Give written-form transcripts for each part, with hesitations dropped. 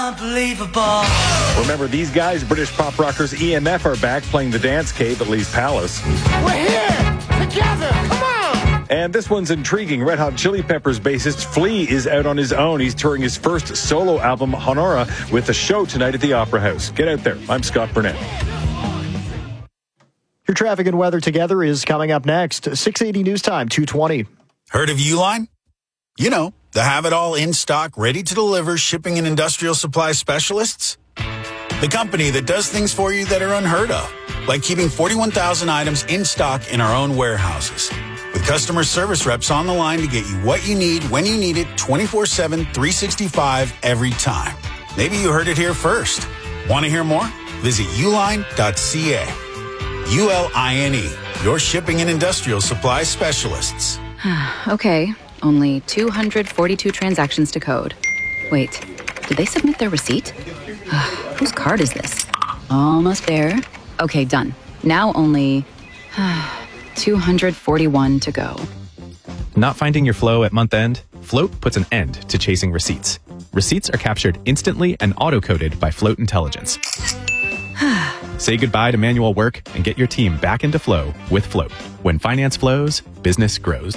Unbelievable. Remember, these guys, British pop rockers EMF, are back playing the Dance Cave at Lee's Palace. We're here together. Come on. And this one's intriguing. Red Hot Chili Peppers bassist Flea is out on his own. He's touring his first solo album, Honora, with a show tonight at the Opera House. Get out there. I'm Scott Burnett. Your traffic and weather together is coming up next. 680 News Time, 2:20. Heard of Uline? You know, the have-it-all in-stock, ready-to-deliver shipping and industrial supply specialists. The company that does things for you that are unheard of, like keeping 41,000 items in stock in our own warehouses. With customer service reps on the line to get you what you need, when you need it, 24/7, 365, every time. Maybe you heard it here first. Want to hear more? Visit uline.ca. ULINE, your shipping and industrial supply specialists. Okay, only 242 transactions to code. Wait, did they submit their receipt? Whose card is this? Almost there. Okay, done. Now only 241 to go. Not finding your flow at month end? Float puts an end to chasing receipts. Receipts are captured instantly and auto-coded by Float Intelligence. Say goodbye to manual work and get your team back into flow with Float. When finance flows, business grows.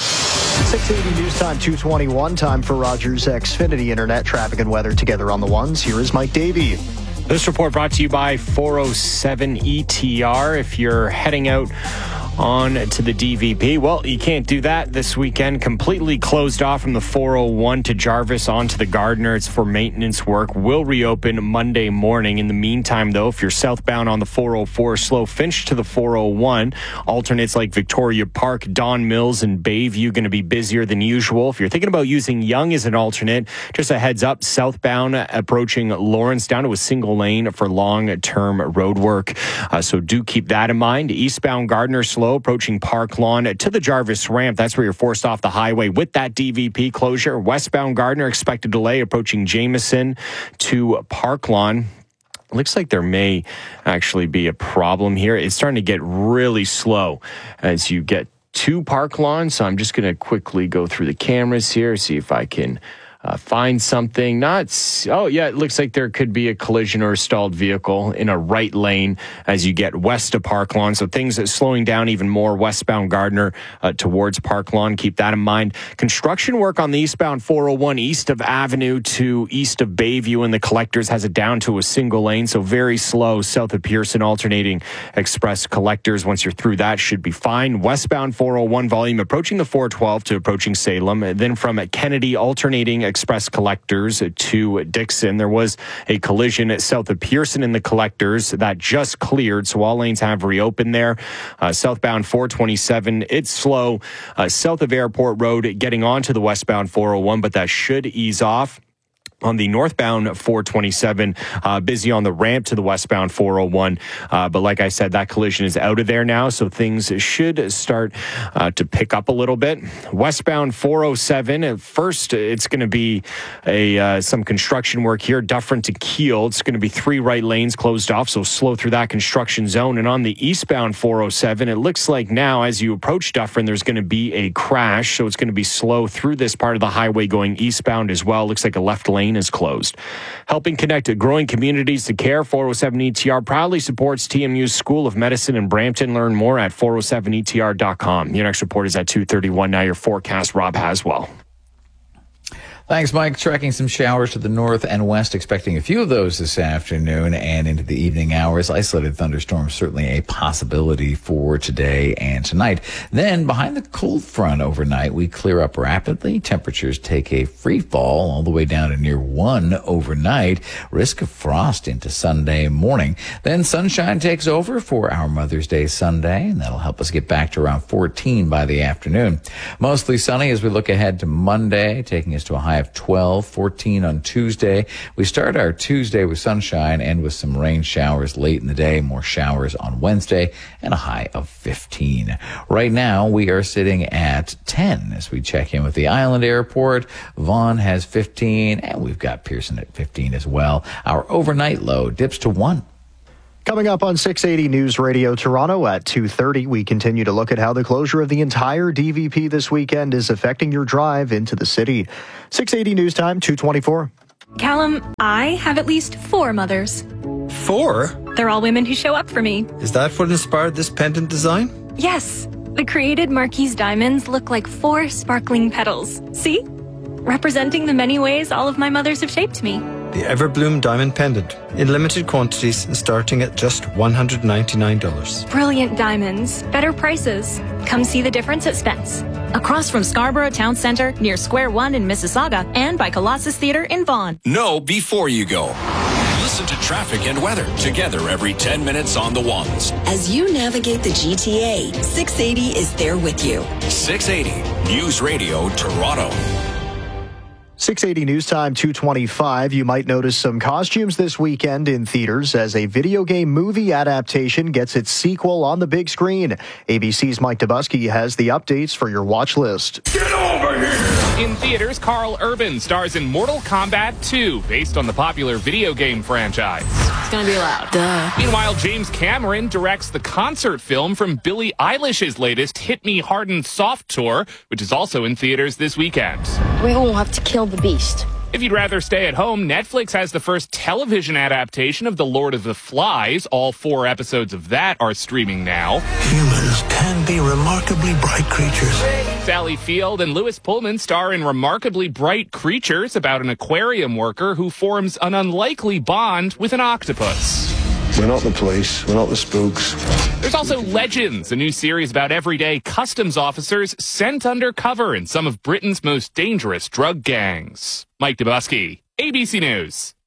680 News Time, 2:21. Time for Rogers Xfinity Internet traffic and weather together on the ones. Here is Mike Davey. This report brought to you by 407 ETR. If you're heading out on to the DVP, well, you can't do that this weekend. Completely closed off from the 401 to Jarvis onto the Gardiner. It's for maintenance work. Will reopen Monday morning. In the meantime, though, if you're southbound on the 404, slow Finch to the 401. Alternates like Victoria Park, Don Mills, and Bayview going to be busier than usual. If you're thinking about using Yonge as an alternate, just a heads up, southbound approaching Lawrence down to a single lane for long-term road work. So do keep that in mind. Eastbound Gardiner slow approaching Park Lawn to the Jarvis ramp. That's where you're forced off the highway with that DVP closure. Westbound Gardiner expected delay approaching Jameson to Park Lawn. Looks like there may actually be a problem here. It's starting to get really slow as you get to Park Lawn. So I'm just going to quickly go through the cameras here, see if I can find something. It looks like there could be a collision or a stalled vehicle in a right lane as you get west of Park Lawn. So things are slowing down even more westbound Gardiner towards Park Lawn. Keep that in mind. Construction work on the eastbound 401 east of Avenue to east of Bayview, and the Collectors has it down to a single lane. So very slow south of Pearson, alternating Express Collectors. Once you're through that, should be fine. Westbound 401 volume approaching the 412 to approaching Salem. And then from Kennedy, alternating Express Collectors to Dixon. There was a collision south of Pearson in the Collectors that just cleared, so all lanes have reopened there. Southbound 427, it's slow. South of Airport Road, getting onto the westbound 401, but that should ease off. On the northbound 427, busy on the ramp to the westbound 401. But like I said, that collision is out of there now, so things should start to pick up a little bit. Westbound 407, at first it's going to be some construction work here. Dufferin to Kiel, it's going to be 3 right lanes closed off, so slow through that construction zone. And on the eastbound 407, it looks like now as you approach Dufferin, there's going to be a crash, so it's going to be slow through this part of the highway going eastbound as well. Looks like a left lane is closed. Helping connect growing communities to care, 407 ETR proudly supports TMU's School of Medicine in Brampton. Learn more at 407etr.com. Your next report is at 2:31. Now your forecast, Rob Haswell. Thanks, Mike. Tracking some showers to the north and west, expecting a few of those this afternoon and into the evening hours. Isolated thunderstorms, certainly a possibility for today and tonight. Then, behind the cold front overnight, we clear up rapidly. Temperatures take a free fall all the way down to near 1 overnight. Risk of frost into Sunday morning. Then sunshine takes over for our Mother's Day Sunday, and that'll help us get back to around 14 by the afternoon. Mostly sunny as we look ahead to Monday, taking us to a high of 12, 14 on Tuesday. We start our Tuesday with sunshine and with some rain showers late in the day, more showers on Wednesday, and a high of 15. Right now, we are sitting at 10 as we check in with the Island Airport. Vaughan has 15, and we've got Pearson at 15 as well. Our overnight low dips to 1. Coming up on 680 News Radio Toronto at 2:30, we continue to look at how the closure of the entire DVP this weekend is affecting your drive into the city. 680 News Time, 2:24. Callum, I have at least 4 mothers. 4? They're all women who show up for me. Is that what inspired this pendant design? Yes. The created Marquise diamonds look like 4 sparkling petals. See? Representing the many ways all of my mothers have shaped me. The Everbloom Diamond Pendant, in limited quantities and starting at just $199. Brilliant diamonds, better prices. Come see the difference at Spence. Across from Scarborough Town Centre, near Square One in Mississauga, and by Colossus Theatre in Vaughan. Know before you go. Listen to traffic and weather together every 10 minutes on the ones. As you navigate the GTA, 680 is there with you. 680 News Radio Toronto. 680 News Time, 2:25. You might notice some costumes this weekend in theaters as a video game movie adaptation gets its sequel on the big screen. ABC's Mike Dubusky has the updates for your watch list. Get over here! In theaters, Carl Urban stars in Mortal Kombat 2, based on the popular video game franchise. It's gonna be loud. Duh. Meanwhile, James Cameron directs the concert film from Billie Eilish's latest Hit Me Hard and Soft tour, which is also in theaters this weekend. We all have to kill the beast. If you'd rather stay at home, Netflix has the first television adaptation of The Lord of the Flies. All 4 episodes of that are streaming now. Humans can be remarkably bright creatures. Sally Field and Lewis Pullman star in Remarkably Bright Creatures about an aquarium worker who forms an unlikely bond with an octopus. We're not the police. We're not the spooks. There's also Legends, a new series about everyday customs officers sent undercover in some of Britain's most dangerous drug gangs. Mike Dubusky, ABC News.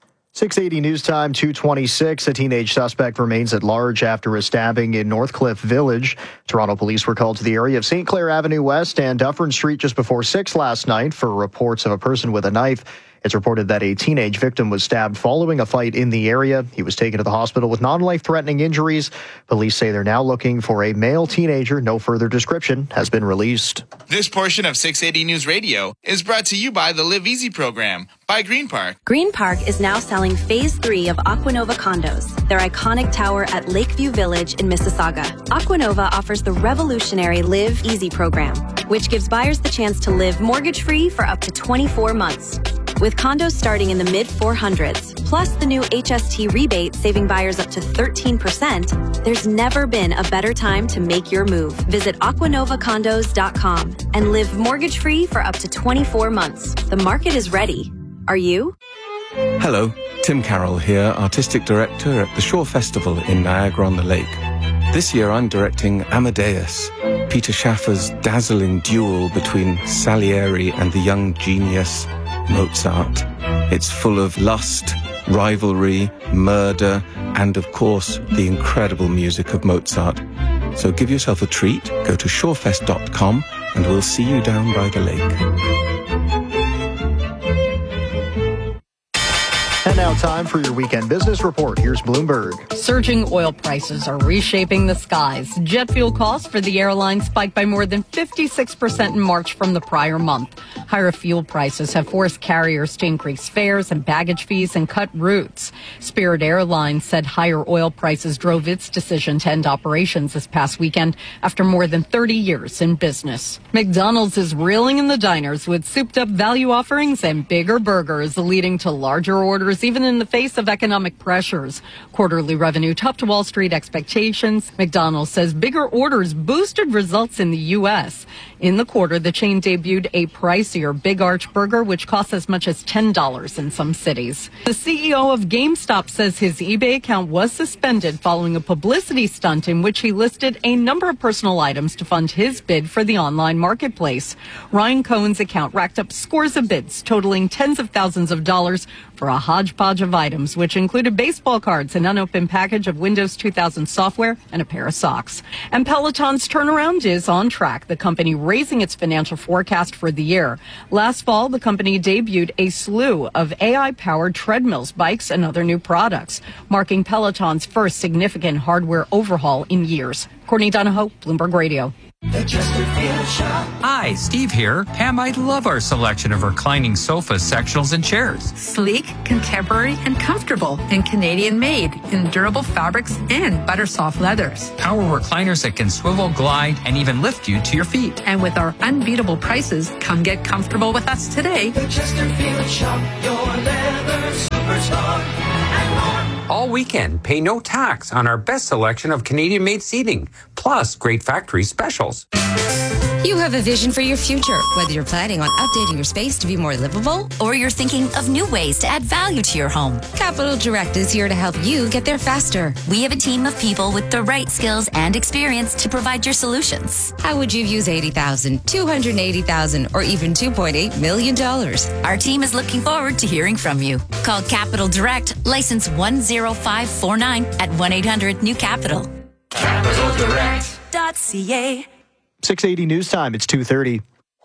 680 News Time, 2:26. A teenage suspect remains at large after a stabbing in Northcliffe Village. Toronto police were called to the area of St. Clair Avenue West and Dufferin Street just before 6 last night for reports of a person with a knife. It's reported that a teenage victim was stabbed following a fight in the area. He was taken to the hospital with non-life-threatening injuries. Police say they're now looking for a male teenager. No further description has been released. This portion of 680 News Radio is brought to you by the Live Easy program by Green Park. Green Park is now selling Phase 3 of Aquanova condos, their iconic tower at Lakeview Village in Mississauga. Aquanova offers the revolutionary Live Easy program, which gives buyers the chance to live mortgage-free for up to 24 months. With condos starting in the mid-400s, plus the new HST rebate saving buyers up to 13%, there's never been a better time to make your move. Visit aquanovacondos.com and live mortgage-free for up to 24 months. The market is ready. Are you? Hello, Tim Carroll here, Artistic Director at the Shore Festival in Niagara-on-the-Lake. This year I'm directing Amadeus, Peter Schaffer's dazzling duel between Salieri and the young genius Mozart. It's full of lust, rivalry, murder, and of course, the incredible music of Mozart. So give yourself a treat, go to shorefest.com, and we'll see you down by the lake. And now time for your weekend business report. Here's Bloomberg. Surging oil prices are reshaping the skies. Jet fuel costs for the airline spiked by more than 56% in March from the prior month. Higher fuel prices have forced carriers to increase fares and baggage fees and cut routes. Spirit Airlines said higher oil prices drove its decision to end operations this past weekend after more than 30 years in business. McDonald's is reeling in the diners with souped-up value offerings and bigger burgers, leading to larger orders even in the face of economic pressures. Quarterly revenue topped Wall Street expectations. McDonald's says bigger orders boosted results in the U.S. In the quarter, the chain debuted a pricier Big Arch burger, which costs as much as $10 in some cities. The CEO of GameStop says his eBay account was suspended following a publicity stunt in which he listed a number of personal items to fund his bid for the online marketplace. Ryan Cohen's account racked up scores of bids, totaling tens of thousands of dollars for a hodgepodge of items, which included baseball cards, an unopened package of Windows 2000 software, and a pair of socks. And Peloton's turnaround is on track, the company raising its financial forecast for the year. Last fall, the company debuted a slew of AI-powered treadmills, bikes, and other new products, marking Peloton's first significant hardware overhaul in years. Courtney Donahoe, Bloomberg Radio. The Chesterfield Shop. Hi, Steve here. Pam, I love our selection of reclining sofas, sectionals, and chairs. Sleek, contemporary, and comfortable, and Canadian-made in durable fabrics and butter soft leathers. Power recliners that can swivel, glide, and even lift you to your feet. And with our unbeatable prices, come get comfortable with us today. The Chesterfield Shop, your leather superstar, and more. All weekend, pay no tax on our best selection of Canadian-made seating, plus great factory specials. You have a vision for your future, whether you're planning on updating your space to be more livable or you're thinking of new ways to add value to your home. Capital Direct is here to help you get there faster. We have a team of people with the right skills and experience to provide your solutions. How would you use $80,000, $280,000, or even $2.8 million? Our team is looking forward to hearing from you. Call Capital Direct, license 10549 at 1-800-NEW-CAPITAL. CapitalDirect.ca. 680 news time. It's 2:30.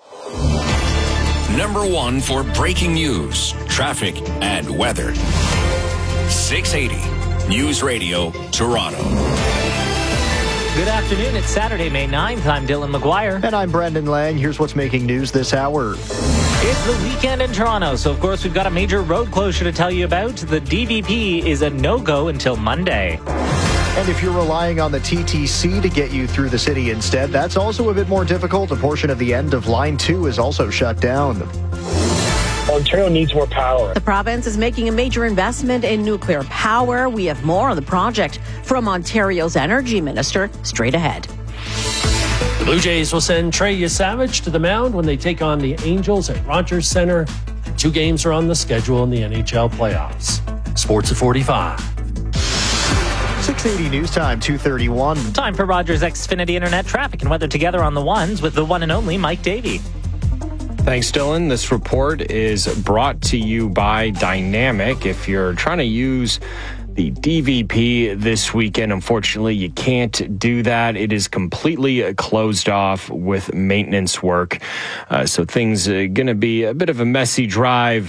Number one for breaking news, traffic, and weather. 680 News Radio, Toronto. Good afternoon. It's Saturday, May 9th. I'm Dylan McGuire. And I'm Brendan Lang. Here's what's making news this hour. It's the weekend in Toronto, so of course we've got a major road closure to tell you about. The DVP is a no-go until Monday. And if you're relying on the TTC to get you through the city instead, that's also a bit more difficult. A portion of the end of Line 2 is also shut down. Ontario needs more power. The province is making a major investment in nuclear power. We have more on the project from Ontario's Energy Minister straight ahead. The Blue Jays will send Trey Yesavage to the mound when they take on the Angels at Rogers Centre. 2 games are on the schedule in the NHL playoffs. Sports at 45. 680 news time, 2:31. Time for Rogers Xfinity Internet traffic and weather together on the ones with the one and only Mike Davey. Thanks, Dylan. This report is brought to you by Dynamic. If you're trying to use the DVP this weekend, unfortunately, you can't do that. It is completely closed off with maintenance work. So things are going to be a bit of a messy drive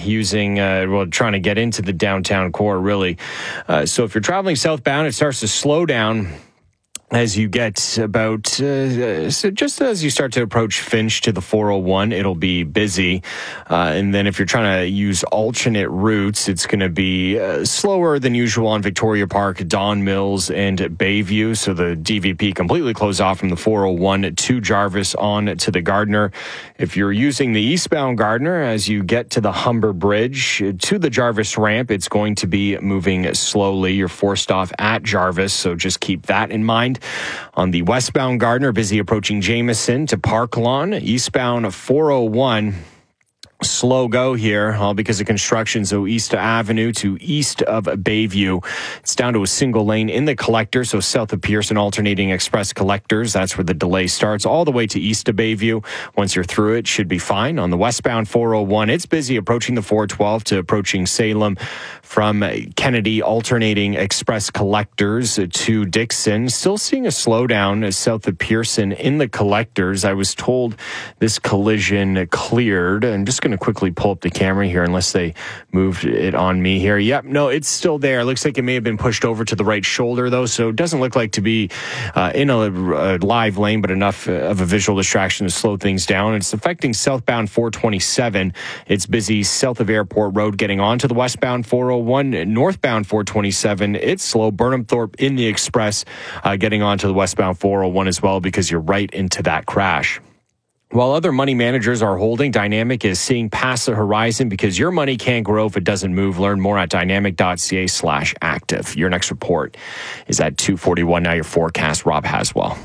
trying to get into the downtown core, really. So if you're traveling southbound, it starts to slow down as you get about, just as you start to approach Finch to the 401, it'll be busy. And then if you're trying to use alternate routes, it's going to be slower than usual on Victoria Park, Don Mills, and Bayview. So the DVP completely closed off from the 401 to Jarvis on to the Gardiner. If you're using the eastbound Gardiner, as you get to the Humber Bridge to the Jarvis ramp, it's going to be moving slowly. You're forced off at Jarvis, so just keep that in mind. On the westbound Gardiner, busy approaching Jameson to Park Lawn. Eastbound 401, slow go here, all because of construction. So East Avenue to east of Bayview. It's down to a single lane in the collector. So south of Pearson, alternating express collectors. That's where the delay starts, all the way to east of Bayview. Once you're through it, should be fine. On the westbound 401, it's busy approaching the 412 to approaching Salem. From Kennedy, alternating express collectors to Dixon. Still seeing a slowdown south of Pearson in the collectors. I was told this collision cleared. I'm just going to quickly pull up the camera here unless they moved it on me here. Yep, no, it's still there. Looks like it may have been pushed over to the right shoulder, though, so it doesn't look like to be in a live lane, but enough of a visual distraction to slow things down. It's affecting southbound 427. It's busy south of Airport Road getting onto the westbound 401. Northbound 427, it's slow. Burnham Thorpe in the express getting onto the westbound 401 as well because you're right into that crash. While other money managers are holding, Dynamic is seeing past the horizon because your money can't grow if it doesn't move. Learn more at dynamic.ca/active. Your next report is at 2:41. Now your forecast, Rob Haswell.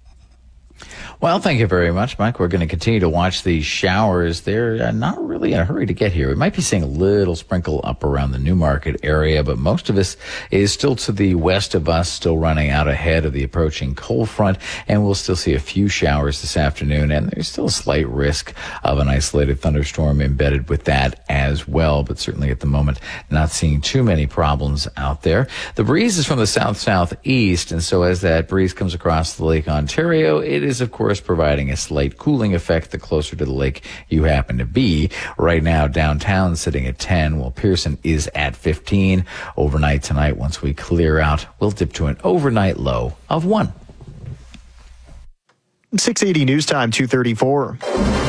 Well, thank you very much, Mike. We're going to continue to watch these showers. They're not really in a hurry to get here. We might be seeing a little sprinkle up around the Newmarket area, but most of this is still to the west of us, still running out ahead of the approaching cold front, and we'll still see a few showers this afternoon, and there's still a slight risk of an isolated thunderstorm embedded with that as well, but certainly at the moment, not seeing too many problems out there. The breeze is from the south-southeast, and so as that breeze comes across the Lake Ontario, it is, of course, providing a slight cooling effect the closer to the lake you happen to be. Right now, downtown sitting at 10, while Pearson is at 15. Overnight tonight, once we clear out, we'll dip to an overnight low of 1. 680 News Time, 2:34.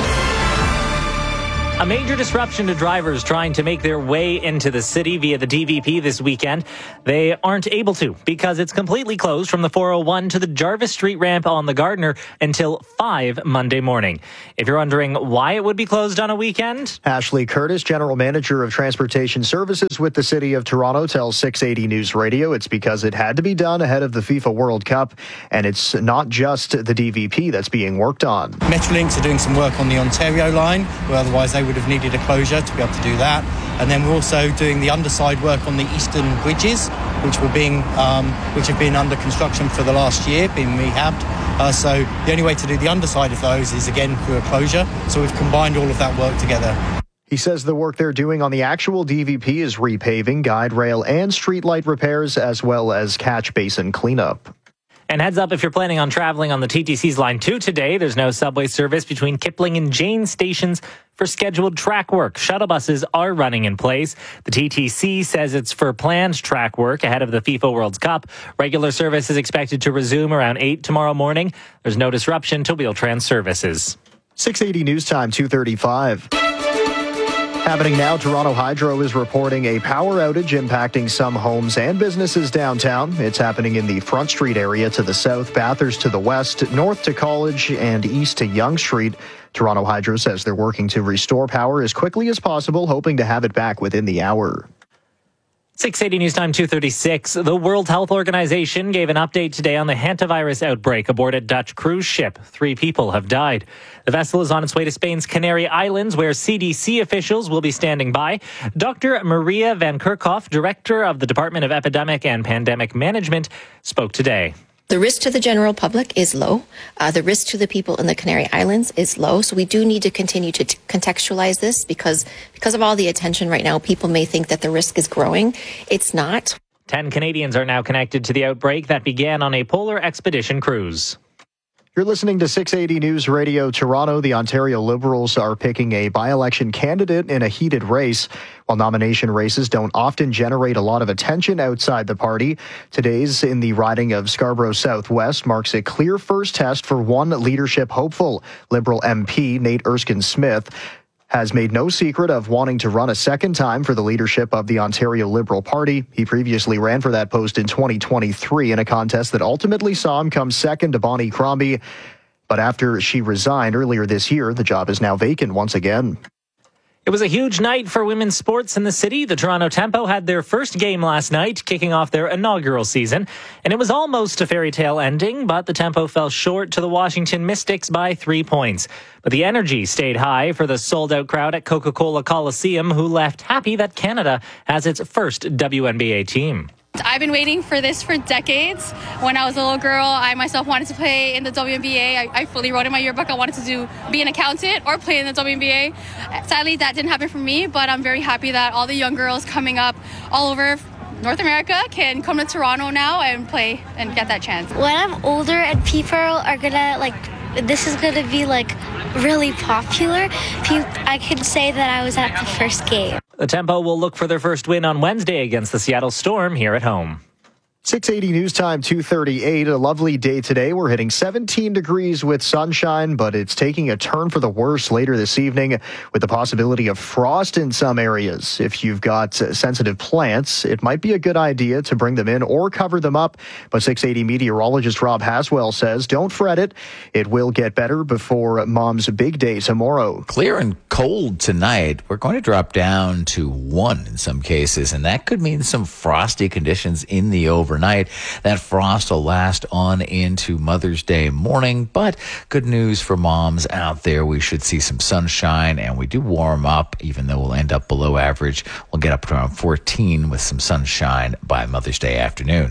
A major disruption to drivers trying to make their way into the city via the DVP this weekend. They aren't able to because it's completely closed from the 401 to the Jarvis Street ramp on the Gardiner until 5 Monday morning. If you're wondering why it would be closed on a weekend, Ashley Curtis, General Manager of Transportation Services with the City of Toronto, tells 680 News Radio it's because it had to be done ahead of the FIFA World Cup, and it's not just the DVP that's being worked on. Metrolinx are doing some work on the Ontario line, where otherwise they would have needed a closure to be able to do that. And then we're also doing the underside work on the eastern bridges, which have been under construction for the last year, being rehabbed. So the only way to do the underside of those is again through a closure. So we've combined all of that work together. He says the work they're doing on the actual DVP is repaving, guide rail, and streetlight repairs, as well as catch basin cleanup. and heads up if you're planning on traveling on the TTC's Line 2 today. There's no subway service between Kipling and Jane stations for scheduled track work. Shuttle buses are running in place. The TTC says it's for planned track work ahead of the FIFA World Cup. Regular service is expected to resume around 8 tomorrow morning. There's no disruption to Wheel-Trans services. 680 News Time, 2:35. Happening now, Toronto Hydro is reporting a power outage impacting some homes and businesses downtown. It's happening in the Front Street area to the south, Bathurst to the west, north to College, and east to Yonge Street. Toronto Hydro says they're working to restore power as quickly as possible, hoping to have it back within the hour. 680 News Time 2:36. The World Health Organization gave an update today on the hantavirus outbreak aboard a Dutch cruise ship. 3 people have died. The vessel is on its way to Spain's Canary Islands, where CDC officials will be standing by. Dr. Maria Van Kerkhoff, director of the Department of Epidemic and Pandemic Management, spoke today. The risk to the general public is low. The risk to the people in the Canary Islands is low. So we do need to continue to contextualize this because of all the attention right now, people may think that the risk is growing. It's not. 10 Canadians are now connected to the outbreak that began on a polar expedition cruise. You're listening to 680 News Radio Toronto. The Ontario Liberals are picking a by-election candidate in a heated race. While nomination races don't often generate a lot of attention outside the party, today's in the riding of Scarborough Southwest marks a clear first test for one leadership hopeful. Liberal MP Nate Erskine-Smith has made no secret of wanting to run a second time for the leadership of the Ontario Liberal Party. He previously ran for that post in 2023 in a contest that ultimately saw him come second to Bonnie Crombie. But after she resigned earlier this year, the job is now vacant once again. It was a huge night for women's sports in the city. The Toronto Tempo had their first game last night, kicking off their inaugural season. And it was almost a fairy tale ending, but the Tempo fell short to the Washington Mystics by 3 points. But the energy stayed high for the sold-out crowd at Coca-Cola Coliseum, who left happy that Canada has its first WNBA team. I've been waiting for this for decades. When I was a little girl, I myself wanted to play in the WNBA. I fully wrote in my yearbook I wanted to be an accountant or play in the WNBA. Sadly, that didn't happen for me, but I'm very happy that all the young girls coming up all over North America can come to Toronto now and play and get that chance. When I'm older and people are gonna this is gonna be really popular, I can say that I was at the first game. The Tempo will look for their first win on Wednesday against the Seattle Storm here at home. 680 News Time, 2:38. A lovely day today. We're hitting 17 degrees with sunshine, but it's taking a turn for the worse later this evening with the possibility of frost in some areas. If you've got sensitive plants, it might be a good idea to bring them in or cover them up. But 680 meteorologist Rob Haswell says, don't fret it. It will get better before Mom's big day tomorrow. Clear and cold tonight. We're going to drop down to 1 in some cases, and that could mean some frosty conditions in the overnight. That frost will last on into Mother's Day morning, but good news for moms out there. We should see some sunshine, and we do warm up, even though we'll end up below average. We'll get up to around 14 with some sunshine by Mother's Day afternoon.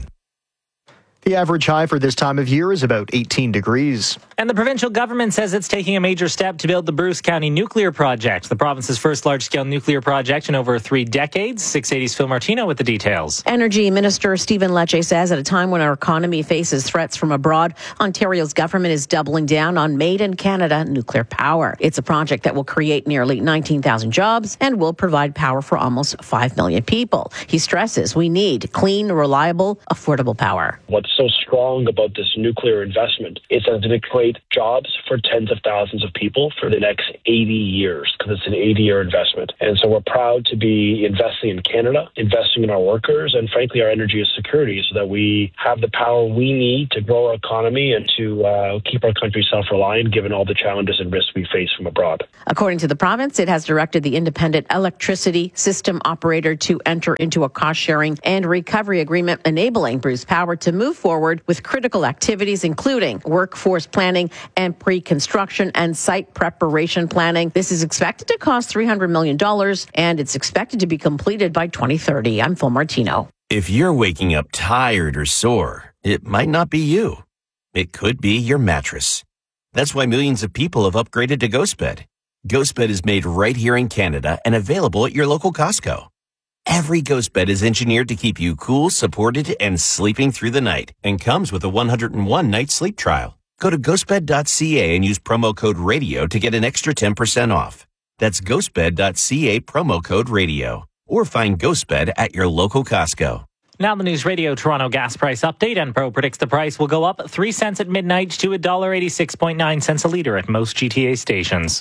The average high for this time of year is about 18 degrees. And the provincial government says it's taking a major step to build the Bruce County Nuclear Project, the province's first large-scale nuclear project in over 3 decades. 680's Phil Martino with the details. Energy Minister Stephen Lecce says at a time when our economy faces threats from abroad, Ontario's government is doubling down on made in Canada nuclear power. It's a project that will create nearly 19,000 jobs and will provide power for almost 5 million people. He stresses we need clean, reliable, affordable power. What's so strong about this nuclear investment is that it's going to create jobs for tens of thousands of people for the next 80 years, because it's an 80-year investment. And so we're proud to be investing in Canada, investing in our workers, and frankly, our energy security, so that we have the power we need to grow our economy and to keep our country self-reliant, given all the challenges and risks we face from abroad. According to the province, it has directed the independent electricity system operator to enter into a cost-sharing and recovery agreement, enabling Bruce Power to move forward with critical activities, including workforce planning and pre-construction and site preparation planning. This is expected to cost $300 million, and it's expected to be completed by 2030. I'm Phil Martino. If you're waking up tired or sore, it might not be you. It could be your mattress. That's why millions of people have upgraded to GhostBed. GhostBed is made right here in Canada and available at your local Costco. Every GhostBed is engineered to keep you cool, supported, and sleeping through the night, and comes with a 101-night sleep trial. Go to ghostbed.ca and use promo code RADIO to get an extra 10% off. That's ghostbed.ca, promo code RADIO. Or find GhostBed at your local Costco. Now the News Radio Toronto gas price update. Enpro predicts the price will go up 3 cents at midnight to $1.86.9 a litre at most GTA stations.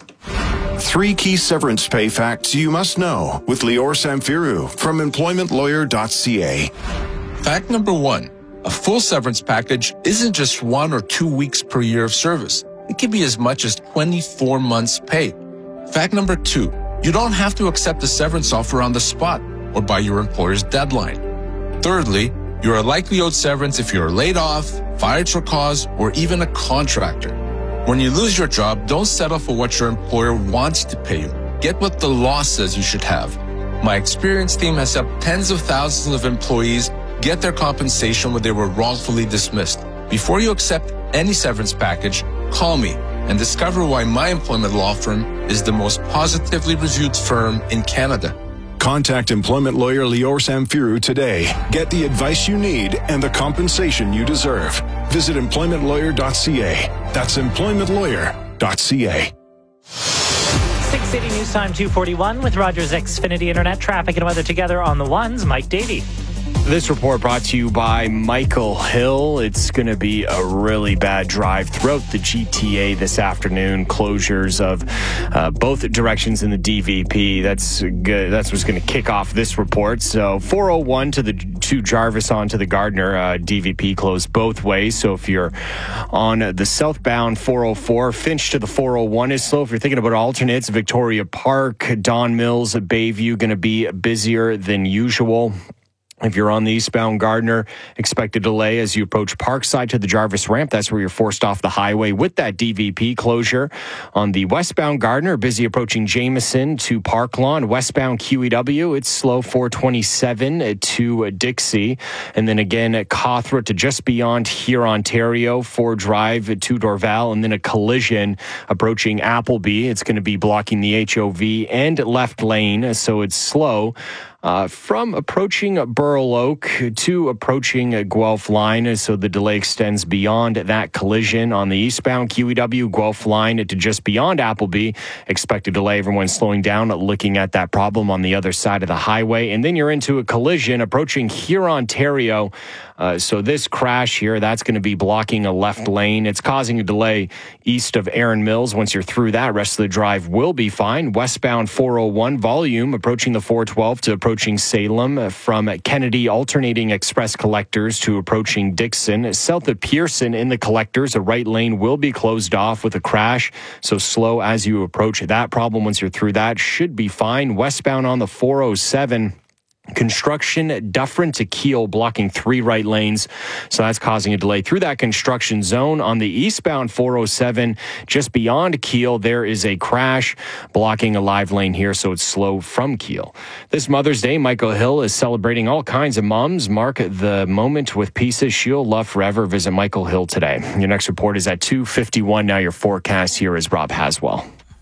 3 key severance pay facts you must know with Lior Samfiru from employmentlawyer.ca. Fact number 1. A full severance package isn't just 1 or 2 weeks per year of service. It can be as much as 24 months' pay. Fact number 2. You don't have to accept a severance offer on the spot or by your employer's deadline. Thirdly, you are likely owed severance if you are laid off, fired for cause, or even a contractor. When you lose your job, don't settle for what your employer wants to pay you. Get what the law says you should have. My experienced team has helped tens of thousands of employees get their compensation when they were wrongfully dismissed. Before you accept any severance package, call me and discover why my employment law firm is the most positively reviewed firm in Canada. Contact employment lawyer Lior Samfiru today. Get the advice you need and the compensation you deserve. Visit employmentlawyer.ca. That's employmentlawyer.ca. 680 News Time 2:41 with Rogers Xfinity Internet traffic and weather together on the ones. Mike Davey. This report brought to you by Michael Hill. It's going to be a really bad drive throughout the GTA this afternoon. Closures of both directions in the DVP. That's good. That's what's going to kick off this report. So 401 to Jarvis on to the Gardner. DVP closed both ways. So if you're on the southbound 404, Finch to the 401 is slow. If you're thinking about alternates, Victoria Park, Don Mills, Bayview going to be busier than usual. If you're on the eastbound Gardner, expect a delay as you approach Parkside to the Jarvis ramp. That's where you're forced off the highway with that DVP closure. On the westbound Gardner, busy approaching Jameson to Park Lawn. Westbound QEW, it's slow 427 to Dixie. And then again at Cawthra to just beyond here, Ontario, 4 Drive to Dorval. And then a collision approaching Appleby. It's going to be blocking the HOV and left lane, so it's slow. From approaching Burl Oak to approaching Guelph Line, so the delay extends beyond that collision on the eastbound QEW Guelph Line to just beyond Appleby. Expect a delay. Everyone's slowing down, looking at that problem on the other side of the highway. And then you're into a collision approaching here, Ontario. So this crash here, that's going to be blocking a left lane. It's causing a delay east of Erin Mills. Once you're through that, rest of the drive will be fine. Westbound 401 volume approaching the 412 to approaching Salem, from Kennedy alternating express collectors to approaching Dixon. South of Pearson in the collectors, a right lane will be closed off with a crash. So slow as you approach that problem. Once you're through that, should be fine. Westbound on the 407. Construction Dufferin to Kiel, blocking 3 right lanes. So that's causing a delay through that construction zone. On the eastbound 407, just beyond Kiel, there is a crash blocking a live lane here, so it's slow from Kiel. This Mother's Day, Michael Hill is celebrating all kinds of moms. Mark the moment with pieces she'll love forever. Visit Michael Hill today. Your next report is at 2:51. Now your forecast here is Rob Haswell.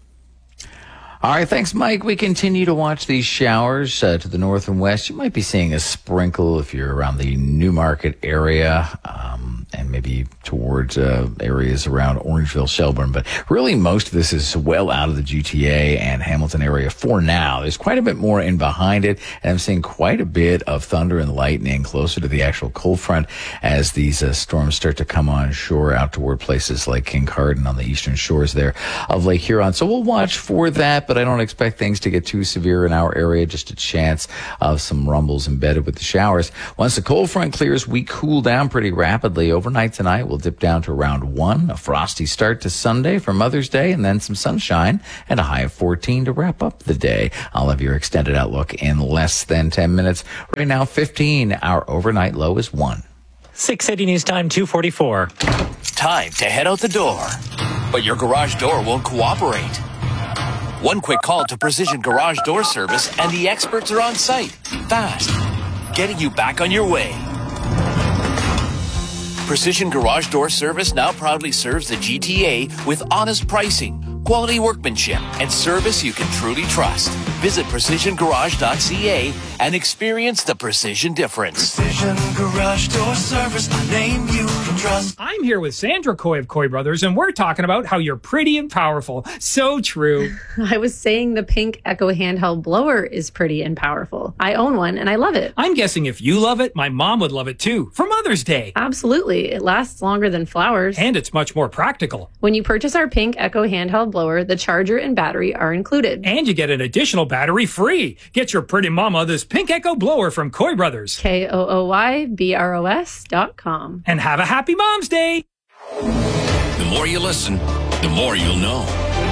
All right, thanks, Mike. We continue to watch these showers to the north and west. You might be seeing a sprinkle if you're around the Newmarket area, and maybe towards areas around Orangeville, Shelburne. But really, most of this is well out of the GTA and Hamilton area for now. There's quite a bit more in behind it, and I'm seeing quite a bit of thunder and lightning closer to the actual cold front as these storms start to come on shore out toward places like Kincardine on the eastern shores there of Lake Huron. So we'll watch for that, but I don't expect things to get too severe in our area. Just a chance of some rumbles embedded with the showers. Once the cold front clears, we cool down pretty rapidly. Overnight tonight, we'll dip down to around 1. A frosty start to Sunday for Mother's Day, and then some sunshine and a high of 14 to wrap up the day. I'll have your extended outlook in less than 10 minutes. Right now, 15. Our overnight low is 1. 680 News Time, 2:44. Time to head out the door. But your garage door won't cooperate. One quick call to Precision Garage Door Service and the experts are on site. Fast. Getting you back on your way. Precision Garage Door Service now proudly serves the GTA with honest pricing, quality workmanship, and service you can truly trust. Visit precisiongarage.ca and experience the precision difference. Precision Garage Door Service, a name you can trust. I'm here with Sandra Coy of Coy Brothers, and we're talking about how you're pretty and powerful. So true. I was saying the pink Echo handheld blower is pretty and powerful. I own one, and I love it. I'm guessing if you love it, my mom would love it too, for Mother's Day. Absolutely. It lasts longer than flowers. And it's much more practical. When you purchase our pink Echo handheld blower, the charger and battery are included. And you get an additional battery free. Get your pretty mama this pink Echo blower from Coy Brothers. KOOYBROS.com. And have a happy Mom's Day. The more you listen, the more you'll know.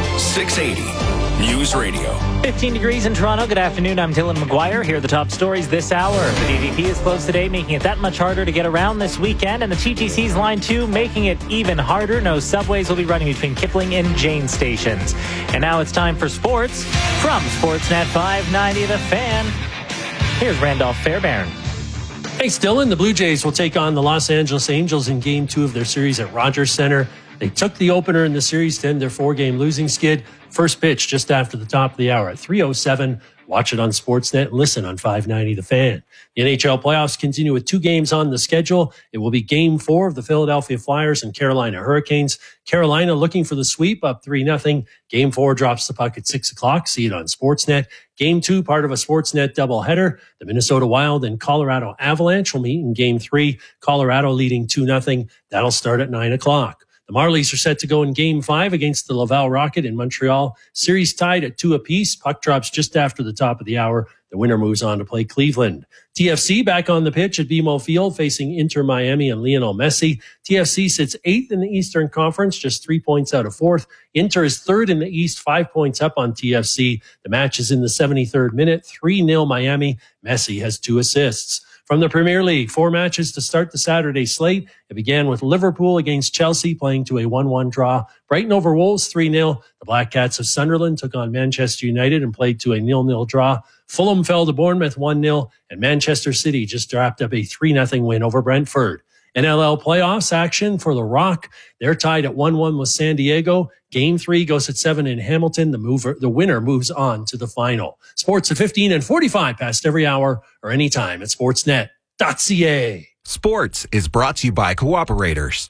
680 News Radio. 15 degrees in Toronto. Good afternoon. I'm Dylan McGuire. Here are the top stories this hour. The DVP is closed today, making it that much harder to get around this weekend. And the TTC's Line 2 making it even harder. No subways will be running between Kipling and Jane stations. And now it's time for sports from Sportsnet 590 The Fan. Here's Randolph Fairbairn. Thanks, Dylan. The Blue Jays will take on the Los Angeles Angels in Game 2 of their series at Rogers Center. They took the opener in the series to end their 4-game losing skid. First pitch just after the top of the hour at 3:07. Watch it on Sportsnet and listen on 590 The Fan. The NHL playoffs continue with 2 games on the schedule. It will be Game 4 of the Philadelphia Flyers and Carolina Hurricanes. Carolina looking for the sweep, up 3-0. Game 4 drops the puck at 6 o'clock. See it on Sportsnet. Game 2, part of a Sportsnet doubleheader. The Minnesota Wild and Colorado Avalanche will meet in Game 3. Colorado leading 2-0. That'll start at 9 o'clock. The Marlies are set to go in Game 5 against the Laval Rocket in Montreal. Series tied at 2 apiece. Puck drops just after the top of the hour. The winner moves on to play Cleveland. TFC back on the pitch at BMO Field facing Inter Miami and Lionel Messi. TFC sits 8th in the Eastern Conference, just 3 points out of 4th. Inter is 3rd in the East, 5 points up on TFC. The match is in the 73rd minute, 3-0 Miami. Messi has 2 assists. From the Premier League, 4 matches to start the Saturday slate. It began with Liverpool against Chelsea playing to a 1-1 draw. Brighton over Wolves 3-0. The Black Cats of Sunderland took on Manchester United and played to a 0-0 draw. Fulham fell to Bournemouth 1-0, and Manchester City just wrapped up a 3-0 win over Brentford. NLL playoffs action for the Rock. They're tied at 1-1 with San Diego. Game 3 goes at 7 in Hamilton. The winner moves on to the final. Sports at 15 and 45 past every hour or anytime at sportsnet.ca. Sports is brought to you by Cooperators.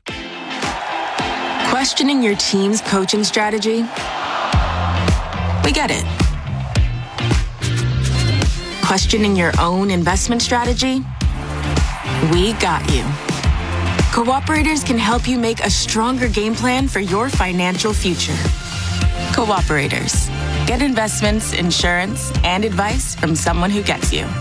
Questioning your team's coaching strategy? We get it. Questioning your own investment strategy? We got you. Cooperators can help you make a stronger game plan for your financial future. Cooperators. Get investments, insurance, and advice from someone who gets you.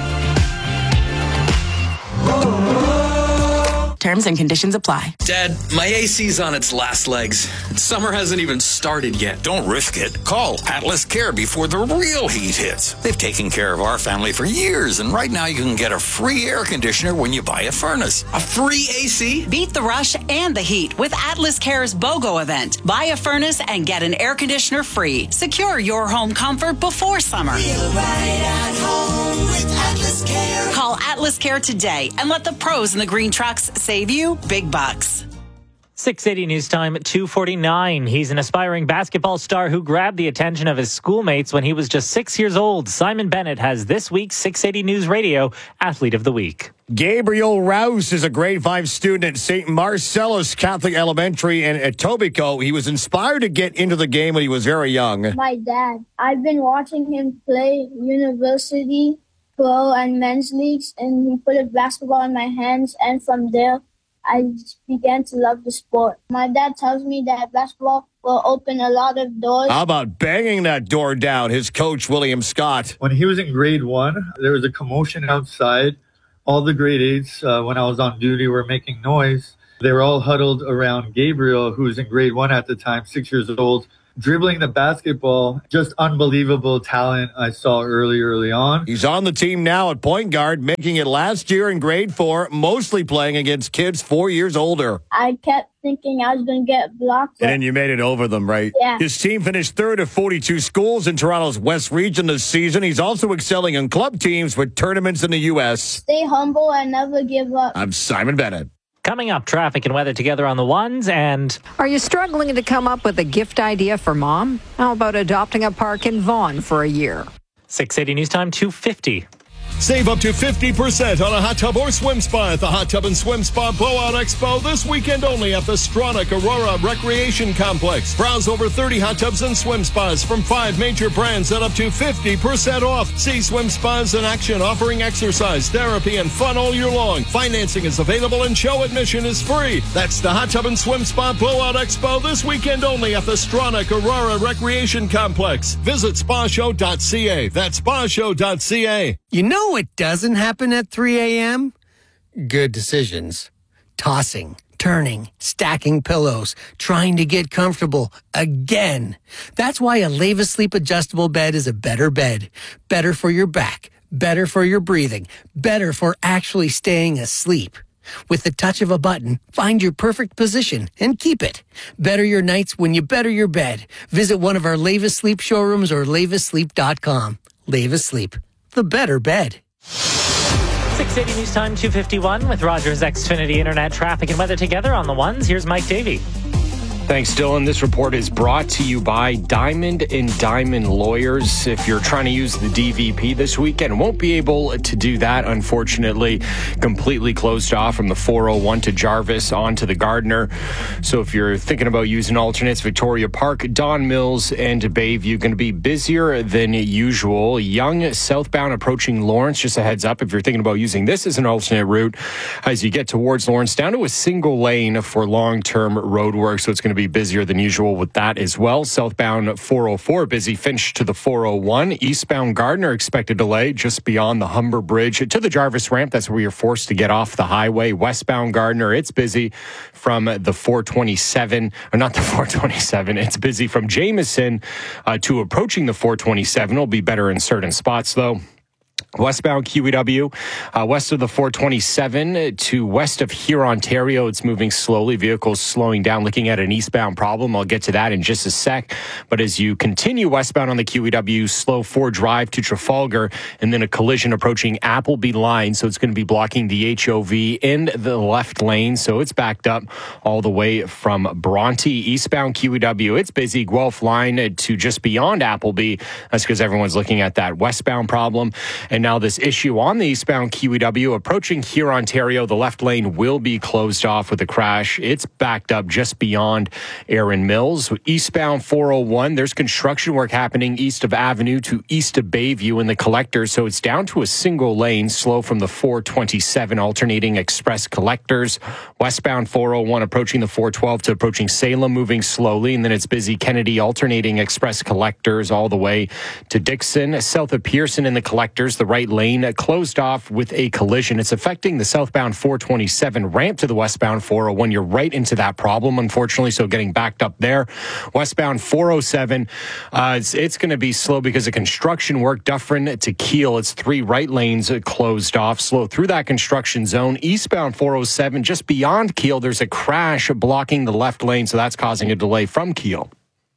Terms and conditions apply. Dad, my AC's on its last legs. Summer hasn't even started yet. Don't risk it. Call Atlas Care before the real heat hits. They've taken care of our family for years, and right now you can get a free air conditioner when you buy a furnace. A free AC? Beat the rush and the heat with Atlas Care's BOGO event. Buy a furnace and get an air conditioner free. Secure your home comfort before summer. Feel right at home with Atlas Care. Call Atlas Care today and let the pros in the green trucks save you big bucks. 680 News Time, 2:49. He's an aspiring basketball star who grabbed the attention of his schoolmates when he was just 6 years old. Simon Bennett has this week's 680 News Radio Athlete of the Week. Gabriel Rouse is a grade 5 student at St. Marcellus Catholic Elementary in Etobicoke. He was inspired to get into the game when he was very young. My dad. I've been watching him play university, pro, and men's leagues, and he put a basketball in my hands, and from there, I began to love the sport. My dad tells me that basketball will open a lot of doors. How about banging that door down? His coach, William Scott. When he was in grade 1, there was a commotion outside. All the grade 8s, when I was on duty, were making noise. They were all huddled around Gabriel, who was in grade 1 at the time, 6 years old, dribbling the basketball. Just unbelievable talent I saw early on. He's on the team now at point guard, making it last year in grade 4, mostly playing against kids 4 years older. I kept thinking I was going to get blocked. And then you made it over them, right? Yeah. His team finished 3rd of 42 schools in Toronto's West Region this season. He's also excelling in club teams with tournaments in the U.S. Stay humble and never give up. I'm Simon Bennett. Coming up, traffic and weather together on the ones, and are you struggling to come up with a gift idea for mom? How about adopting a park in Vaughan for a year? 680 News Time, 2:50. Save up to 50% on a hot tub or swim spa at the Hot Tub and Swim Spa Blowout Expo this weekend only at the Stronach Aurora Recreation Complex. Browse over 30 hot tubs and swim spas from 5 major brands at up to 50% off. See swim spas in action offering exercise, therapy, and fun all year long. Financing is available and show admission is free. That's the Hot Tub and Swim Spa Blowout Expo this weekend only at the Stronach Aurora Recreation Complex. Visit spashow.ca. That's spashow.ca. You know what doesn't happen at 3 a.m.? Good decisions. Tossing, turning, stacking pillows, trying to get comfortable again. That's why a Leva Sleep adjustable bed is a better bed. Better for your back, better for your breathing, better for actually staying asleep. With the touch of a button, find your perfect position and keep it. Better your nights when you better your bed. Visit one of our Leva Sleep showrooms or levasleep.com. Leva Sleep, the better bed. 680 News Time, 2:51 with Rogers Xfinity Internet traffic and weather together on the ones. Here's Mike Davey. Thanks, Dylan. This report is brought to you by Diamond & Diamond Lawyers. If you're trying to use the DVP this weekend, won't be able to do that, unfortunately. Completely closed off from the 401 to Jarvis onto the Gardiner. So if you're thinking about using alternates, Victoria Park, Don Mills, and Bayview going to be busier than usual. Young southbound approaching Lawrence. Just a heads up, if you're thinking about using this as an alternate route, as you get towards Lawrence, down to a single lane for long-term road work. So it's going to be busier than usual with that as well. Southbound 404 busy, Finch to the 401. Eastbound Gardiner expected delay just beyond the Humber Bridge to the Jarvis ramp. That's where you're forced to get off the highway. Westbound Gardiner, it's busy from the 427, or not the 427. It's busy from Jameson to approaching the 427. It'll be better in certain spots though. Westbound QEW, west of the 427 to west of here, Ontario, it's moving slowly. Vehicles slowing down, looking at an eastbound problem. I'll get to that in just a sec. But as you continue westbound on the QEW, slow 4 drive to Trafalgar, and then a collision approaching Appleby line. So it's going to be blocking the HOV in the left lane. So it's backed up all the way from Bronte. Eastbound QEW, it's busy. Guelph line to just beyond Appleby. That's because everyone's looking at that westbound problem. And now this issue on the eastbound QEW approaching here, Ontario, the left lane will be closed off with a crash. It's backed up just beyond Erin Mills. Eastbound 401, there's construction work happening east of Avenue to east of Bayview in the collectors. So it's down to a single lane, slow from the 427 alternating express collectors. Westbound 401 approaching the 412 to approaching Salem, moving slowly. And then it's busy Kennedy alternating express collectors all the way to Dixon. South of Pearson in the collectors, the right lane closed off with a collision. It's affecting the southbound 427 ramp to the westbound 401. You're right into that problem, unfortunately, so getting backed up there. Westbound 407, it's going to be slow because of construction work. Dufferin to Kiel, it's 3 right lanes closed off, slow through that construction zone. Eastbound 407, just beyond Kiel, there's a crash blocking the left lane, so that's causing a delay from Kiel.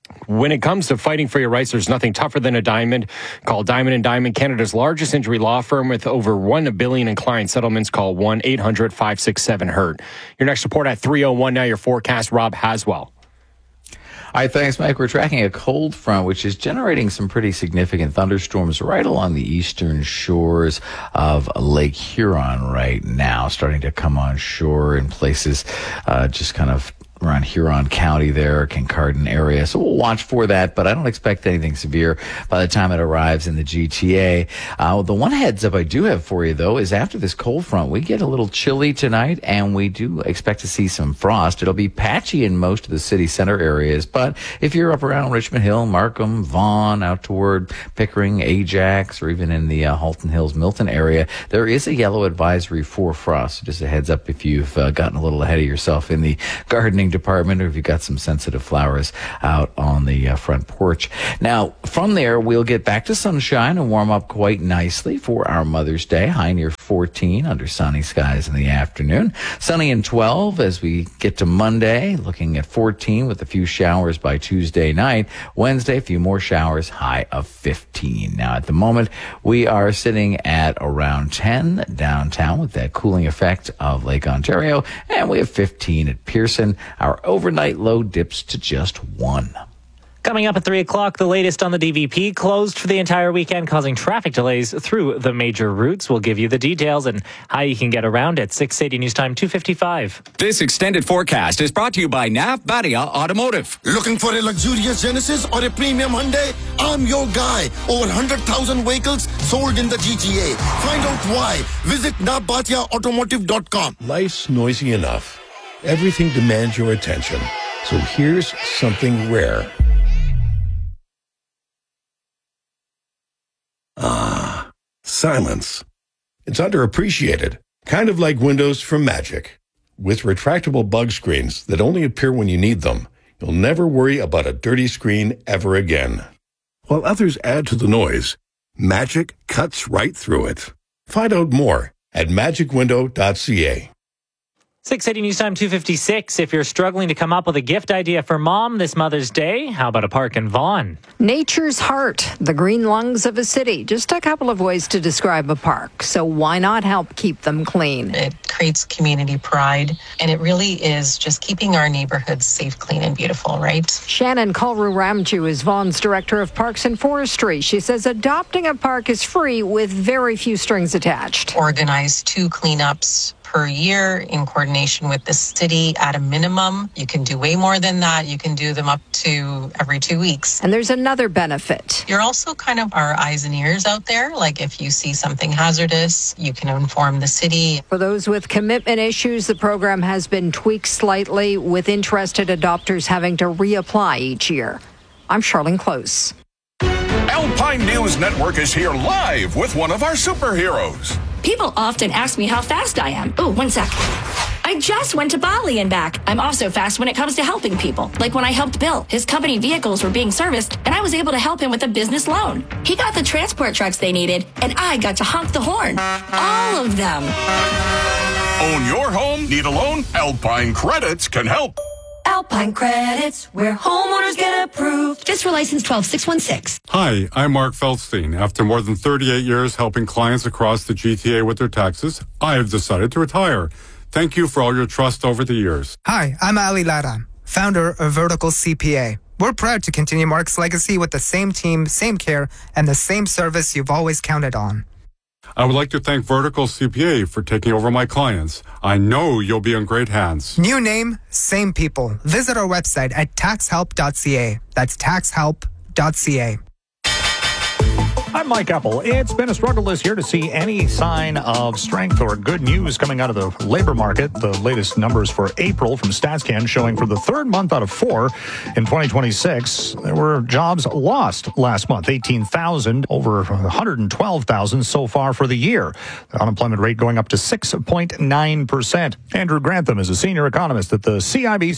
When it comes to fighting for your rights, there's nothing tougher than a diamond. Call Diamond & Diamond, Canada's largest injury law firm with over $1 billion in client settlements. Call 1-800-567-HURT. Your next report at 3:01 now, your forecast, Rob Haswell. All right, thanks, Mike. We're tracking a cold front, which is generating some pretty significant thunderstorms right along the eastern shores of Lake Huron right now, starting to come on shore in places just kind of around Huron County there, Kincardine area. So we'll watch for that, but I don't expect anything severe by the time it arrives in the GTA. The one heads up I do have for you, though, is after this cold front, we get a little chilly tonight, and we do expect to see some frost. It'll be patchy in most of the city center areas, but if you're up around Richmond Hill, Markham, Vaughan, out toward Pickering, Ajax, or even in the Halton Hills, Milton area, there is a yellow advisory for frost. So just a heads up if you've gotten a little ahead of yourself in the gardening department, or if you've got some sensitive flowers out on the front porch. Now, from there, we'll get back to sunshine and warm up quite nicely for our Mother's Day. High near 14 under sunny skies in the afternoon. Sunny and 12 as we get to Monday, looking at 14 with a few showers by Tuesday night. Wednesday, a few more showers, high of 15. Now, at the moment, we are sitting at around 10 downtown with that cooling effect of Lake Ontario, and we have 15 at Pearson. Our overnight low dips to just 1. Coming up at 3 o'clock, the latest on the DVP closed for the entire weekend, causing traffic delays through the major routes. We'll give you the details and how you can get around at 6:80 News Time 2:55. This extended forecast is brought to you by Nav Badia Automotive. Looking for a luxurious Genesis or a premium Hyundai? I'm your guy. Over 100,000 vehicles sold in the GTA. Find out why. Visit navbatiaautomotive.com. Life's noisy enough. Everything demands your attention. So here's something rare. Silence. It's underappreciated, kind of like windows from Magic. With retractable bug screens that only appear when you need them, you'll never worry about a dirty screen ever again. While others add to the noise, Magic cuts right through it. Find out more at magicwindow.ca. 6:80 News Time 2:56. If you're struggling to come up with a gift idea for mom this Mother's Day, how about a park in Vaughan? Nature's heart, the green lungs of a city. Just a couple of ways to describe a park. So why not help keep them clean? It creates community pride, and it really is just keeping our neighborhoods safe, clean, and beautiful, right? Shannon Kalru-Ramju is Vaughan's Director of Parks and Forestry. She says adopting a park is free with very few strings attached. Organize 2 cleanups per year in coordination with the city at a minimum. You can do way more than that. You can do them up to every 2 weeks. And there's another benefit. You're also kind of our eyes and ears out there. Like if you see something hazardous, you can inform the city. For those with commitment issues, the program has been tweaked slightly, with interested adopters having to reapply each year. I'm Charlene Close. Alpine News Network is here live with one of our superheroes. People often ask me how fast I am. Oh, 1 sec. I just went to Bali and back. I'm also fast when it comes to helping people. Like when I helped Bill. His company vehicles were being serviced, and I was able to help him with a business loan. He got the transport trucks they needed, and I got to honk the horn. All of them. Own your home? Need a loan? Alpine Credits can help. Alpine Credits, where homeowners get approved. Just for license 12616. Hi, I'm Mark Feldstein. After more than 38 years helping clients across the GTA with their taxes, I have decided to retire. Thank you for all your trust over the years. Hi, I'm Ali Lara, founder of Vertical CPA. We're proud to continue Mark's legacy with the same team, same care, and the same service you've always counted on. I would like to thank Vertical CPA for taking over my clients. I know you'll be in great hands. New name, same people. Visit our website at taxhelp.ca. That's taxhelp.ca. I'm Mike Apple. It's been a struggle this year to see any sign of strength or good news coming out of the labor market. The latest numbers for April from StatsCan showing for the third month out of 4 in 2026, there were jobs lost last month, 18,000, over 112,000 so far for the year. The unemployment rate going up to 6.9%. Andrew Grantham is a senior economist at the CIBC.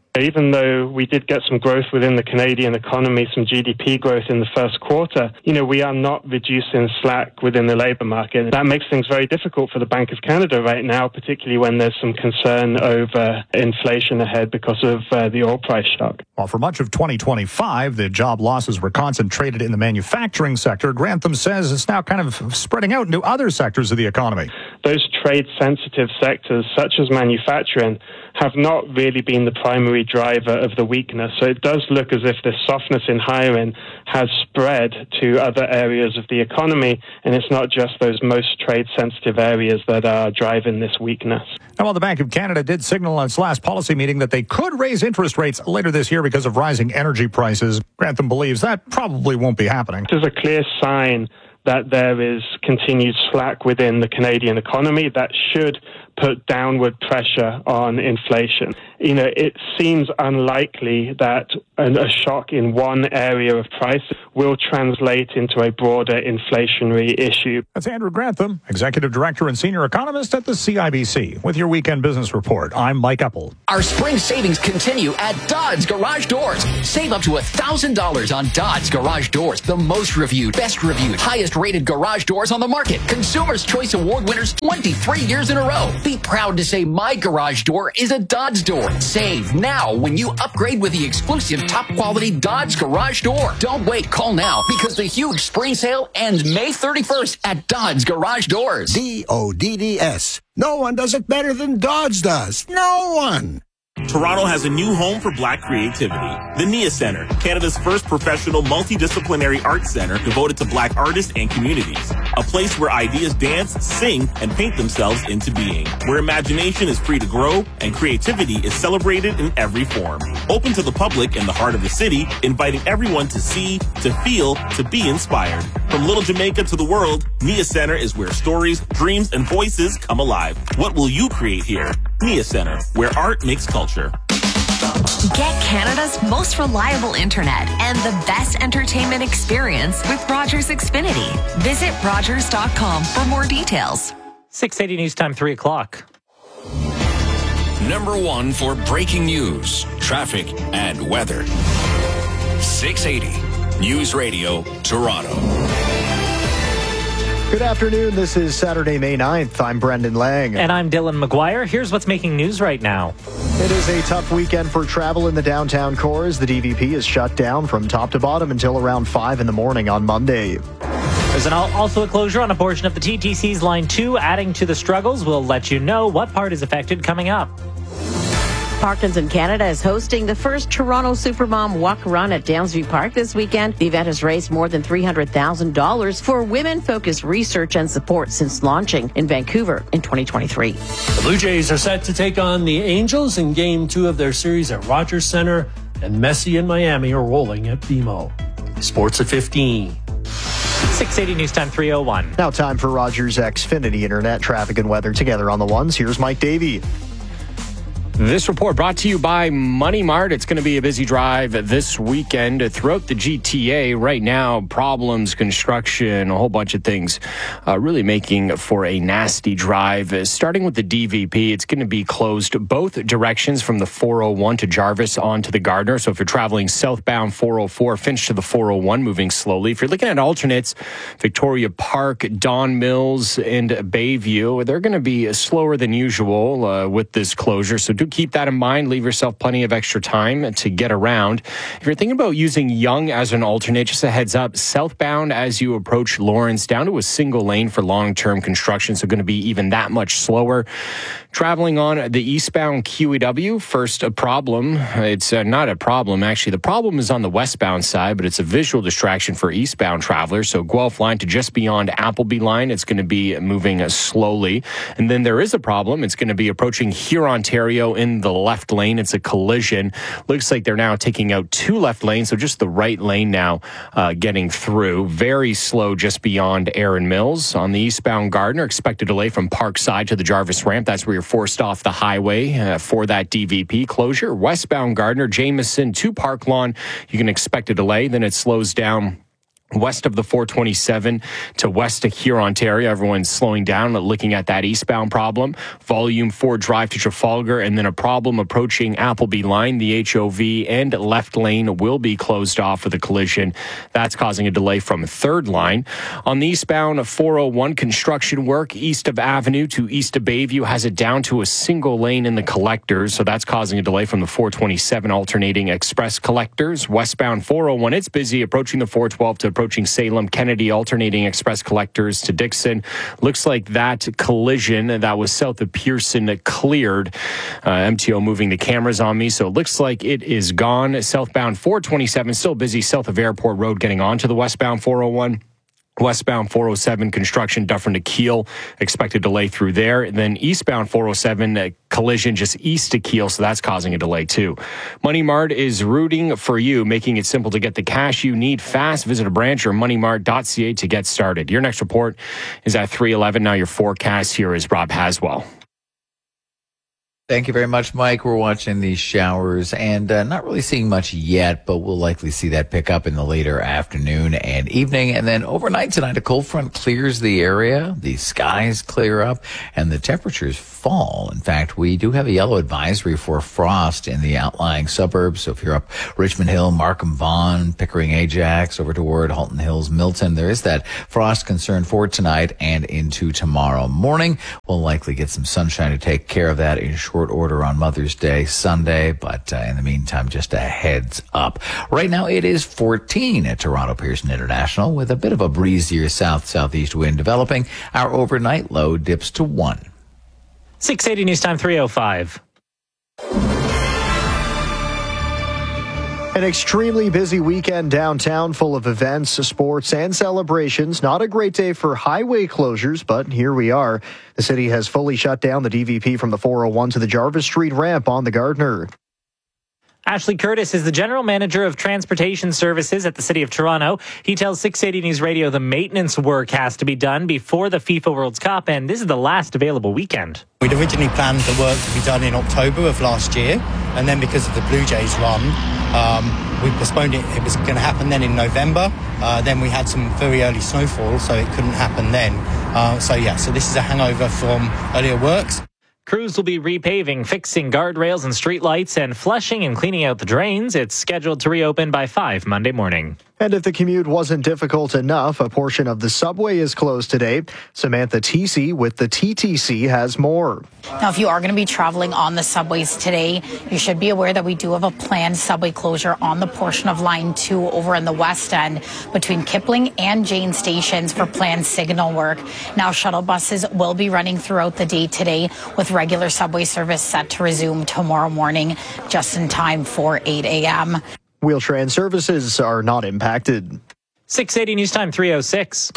Even though we did get some growth within the Canadian economy, some GDP growth in the first quarter, we are not reducing slack within the labour market. That makes things very difficult for the Bank of Canada right now, particularly when there's some concern over inflation ahead because of the oil price shock. Well, for much of 2025, the job losses were concentrated in the manufacturing sector. Grantham says it's now kind of spreading out into other sectors of the economy. Those trade-sensitive sectors, such as manufacturing, have not really been the primary driver of the weakness. So it does look as if this softness in hiring has spread to other areas of the economy, and it's not just those most trade-sensitive areas that are driving this weakness. Now, while the Bank of Canada did signal on its last policy meeting that they could raise interest rates later this year because of rising energy prices, Grantham believes that probably won't be happening. This is a clear sign that there is continued slack within the Canadian economy that should put downward pressure on inflation. It seems unlikely that a shock in one area of price will translate into a broader inflationary issue. That's Andrew Grantham, Executive Director and Senior Economist at the CIBC. With your Weekend Business Report, I'm Mike Epple. Our spring savings continue at Dodds Garage Doors. Save up to $1,000 on Dodds Garage Doors, the most reviewed, best reviewed, highest rated garage doors on the market. Consumer's Choice Award winners 23 years in a row. Be proud to say my garage door is a Dodds door. Save now when you upgrade with the exclusive top quality Dodds Garage Door. Don't wait, call now because the huge spring sale ends May 31st at Dodds Garage Doors. DODDS. No one does it better than Dodds does. No one. Toronto has a new home for Black creativity. The NIA Centre, Canada's first professional multidisciplinary arts center devoted to Black artists and communities. A place where ideas dance, sing, and paint themselves into being. Where imagination is free to grow and creativity is celebrated in every form. Open to the public in the heart of the city, inviting everyone to see, to feel, to be inspired. From Little Jamaica to the world, NIA Centre is where stories, dreams, and voices come alive. What will you create here? NIA Centre, where art makes culture. Get Canada's most reliable internet and the best entertainment experience with Rogers Xfinity. Visit Rogers.com for more details. 6:80 News Time, 3 o'clock. Number one for breaking news, traffic, and weather. 680 News Radio, Toronto. Good afternoon. This is Saturday, May 9th. I'm Brendan Lang. And I'm Dylan McGuire. Here's what's making news right now. It is a tough weekend for travel in the downtown core as the DVP is shut down from top to bottom until around 5 in the morning on Monday. There's also a closure on a portion of the TTC's Line 2, adding to the struggles. We'll let you know what part is affected coming up. Parkinson Canada is hosting the first Toronto Supermom Walk Run at Downsview Park this weekend. The event has raised more than $300,000 for women-focused research and support since launching in Vancouver in 2023. The Blue Jays are set to take on the Angels in Game 2 of their series at Rogers Centre, and Messi and Miami are rolling at BMO. Sports at 15. 680 News Time, 3:01. Now time for Rogers Xfinity Internet traffic and weather together on the ones. Here's Mike Davey. This report brought to you by Money Mart. It's going to be a busy drive this weekend throughout the GTA. Right now, problems, construction, a whole bunch of things really making for a nasty drive. Starting with the DVP, it's going to be closed both directions from the 401 to Jarvis onto the Gardner. So if you're traveling southbound 404, Finch to the 401, moving slowly. If you're looking at alternates, Victoria Park, Don Mills, and Bayview, they're going to be slower than usual with this closure. So do keep that in mind. Leave yourself plenty of extra time to get around. If you're thinking about using Yonge as an alternate, just a heads up, southbound as you approach Lawrence, down to a single lane for long-term construction, so going to be even that much slower. Traveling on the eastbound QEW, first a problem. It's not a problem, actually. The problem is on the westbound side, but it's a visual distraction for eastbound travelers. So Guelph line to just beyond Appleby line, it's going to be moving slowly. And then there is a problem. It's going to be approaching Hurontario in the left lane. It's a collision. Looks like they're now taking out two left lanes, so just the right lane now getting through. Very slow just beyond Erin Mills. On the eastbound Gardner, expect a delay from Parkside to the Jarvis ramp. That's where you're forced off the highway for that DVP closure. Westbound Gardner, Jameson to Park Lawn, you can expect a delay. Then it slows down west of the 427 to west of here, Ontario. Everyone's slowing down, looking at that eastbound problem. Volume 4 drive to Trafalgar, and then a problem approaching Appleby Line. The HOV and left lane will be closed off with a collision. That's causing a delay from 3rd line. On the eastbound 401, construction work east of Avenue to east of Bayview has it down to a single lane in the collectors, so that's causing a delay from the 427 alternating express collectors. Westbound 401, it's busy approaching the 412 to approaching Salem. Kennedy alternating express collectors to Dixon. Looks like that collision that was south of Pearson cleared. MTO moving the cameras on me, so it looks like it is gone. Southbound 427 still busy south of Airport Road getting onto the westbound 401. Westbound 407 construction, Dufferin to Kiel, expected delay through there. Then eastbound 407 collision just east of Kiel, so that's causing a delay too. Money Mart is rooting for you, making it simple to get the cash you need fast. Visit a branch or moneymart.ca to get started. Your next report is at 3:11. Now your forecast here is Rob Haswell. Thank you very much, Mike. We're watching these showers and not really seeing much yet, but we'll likely see that pick up in the later afternoon and evening. And then overnight tonight, a cold front clears the area. The skies clear up and the temperatures fall. In fact, we do have a yellow advisory for frost in the outlying suburbs. So if you're up Richmond Hill, Markham, Vaughan, Pickering, Ajax, over toward Halton Hills, Milton, there is that frost concern for tonight and into tomorrow morning. We'll likely get some sunshine to take care of that in short order on Mother's Day Sunday, but in the meantime, just a heads up. Right now, it is 14 at Toronto Pearson International with a bit of a breezier south-southeast wind developing. Our overnight low dips to 1. 680 News Time 3:05. An extremely busy weekend downtown full of events, sports, and celebrations. Not a great day for highway closures, but here we are. The city has fully shut down the DVP from the 401 to the Jarvis Street ramp on the Gardiner. Ashley Curtis is the General Manager of Transportation Services at the City of Toronto. He tells 680 News Radio the maintenance work has to be done before the FIFA World Cup, and this is the last available weekend. We'd originally planned the work to be done in October of last year, and then because of the Blue Jays run, we postponed it. It was going to happen then in November. Then we had some very early snowfall, so it couldn't happen then. So this is a hangover from earlier works. Crews will be repaving, fixing guardrails and streetlights, and flushing and cleaning out the drains. It's scheduled to reopen by 5 Monday morning. And if the commute wasn't difficult enough, a portion of the subway is closed today. Samantha Teesey with the TTC has more. Now, if you are going to be traveling on the subways today, you should be aware that we do have a planned subway closure on the portion of Line 2 over in the west end between Kipling and Jane stations for planned signal work. Now, shuttle buses will be running throughout the day today with regular subway service set to resume tomorrow morning just in time for 8 a.m. Wheel-Trans services are not impacted. 680 News Time 3:06.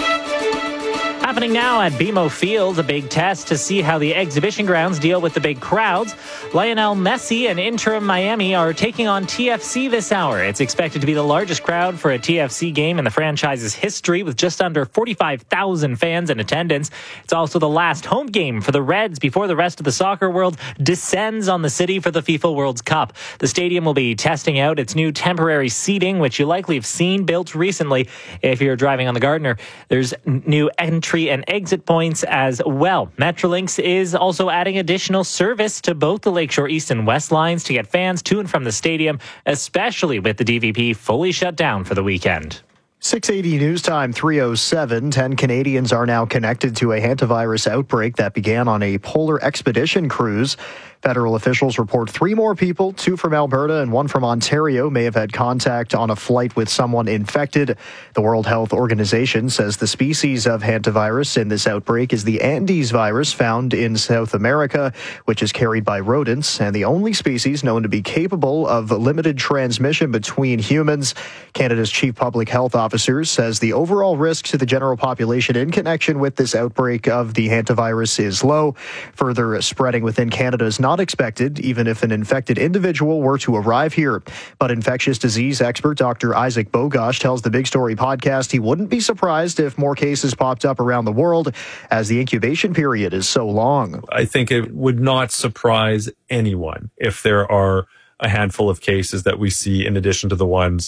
Happening now at BMO Field, a big test to see how the exhibition grounds deal with the big crowds. Lionel Messi and Inter Miami are taking on TFC this hour. It's expected to be the largest crowd for a TFC game in the franchise's history, with just under 45,000 fans in attendance. It's also the last home game for the Reds before the rest of the soccer world descends on the city for the FIFA World Cup. The stadium will be testing out its new temporary seating, which you likely have seen built recently if you're driving on the Gardiner. There's new entry and exit points as well. Metrolinx is also adding additional service to both the Lakeshore East and West lines to get fans to and from the stadium, especially with the DVP fully shut down for the weekend. 680 News Time 3:07. 10 Canadians are now connected to a hantavirus outbreak that began on a polar expedition cruise. Federal officials report 3 more people, 2 from Alberta and 1 from Ontario, may have had contact on a flight with someone infected. The World Health Organization says the species of hantavirus in this outbreak is the Andes virus found in South America, which is carried by rodents, and the only species known to be capable of limited transmission between humans. Canada's Chief Public Health Officer says the overall risk to the general population in connection with this outbreak of the hantavirus is low. Further spreading within Canada is not expected, even if an infected individual were to arrive here. But infectious disease expert Dr. Isaac Bogosh tells the Big Story podcast he wouldn't be surprised if more cases popped up around the world as the incubation period is so long. I think it would not surprise anyone if there are a handful of cases that we see in addition to the ones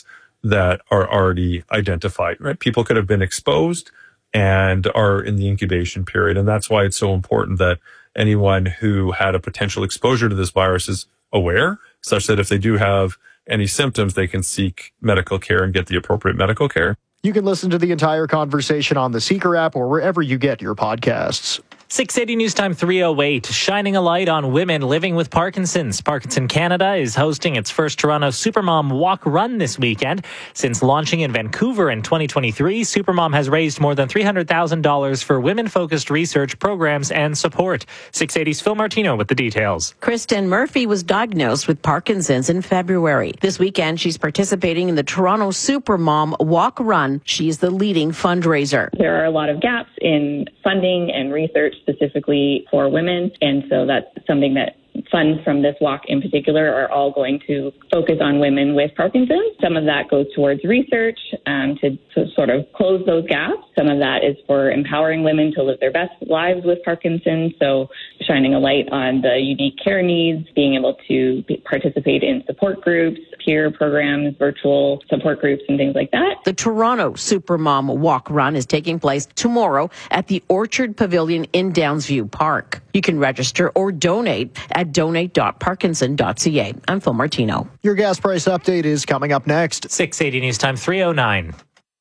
that are already identified, right? People could have been exposed and are in the incubation period. And that's why it's so important that anyone who had a potential exposure to this virus is aware, such that if they do have any symptoms, they can seek medical care and get the appropriate medical care. You can listen to the entire conversation on the Seeker app or wherever you get your podcasts. 680 News Time 308, shining a light on women living with Parkinson's. Parkinson Canada is hosting its first Toronto Supermom Walk Run this weekend. Since launching in Vancouver in 2023, Supermom has raised more than $300,000 for women-focused research programs and support. 680's Phil Martino with the details. Kristen Murphy was diagnosed with Parkinson's in February. This weekend, she's participating in the Toronto Supermom Walk Run. She's the leading fundraiser. There are a lot of gaps in funding and research specifically for women, and so that's something that funds from this walk in particular are all going to focus on women with Parkinson's. Some of that goes towards research to sort of close those gaps. Some of that is for empowering women to live their best lives with Parkinson's, so shining a light on the unique care needs, being able to participate in support groups, peer programs, virtual support groups, and things like that. The Toronto Supermom Walk Run is taking place tomorrow at the Orchard Pavilion in Downsview Park. You can register or donate at donate.parkinson.ca. I'm Phil Martino. Your gas price update is coming up next. 680 News Time 309.